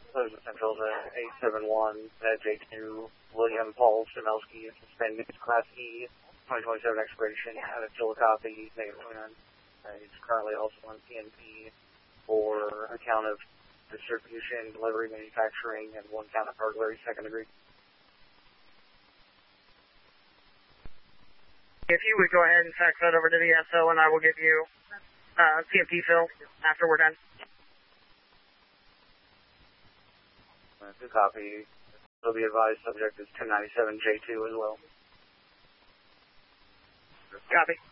Those Central to 871 at J2, William Paul Stamelski, suspended Class E, 2027 expiration, had a still copy, negative 29. He's currently also on PNP for a count of distribution, delivery, manufacturing, and 1 count of burglary, second degree. If you would go ahead and fax that over to the SO, and I will give you CMP fill after we're done. Good copy. Will be advised subject is 1097 J2 as well. Copy.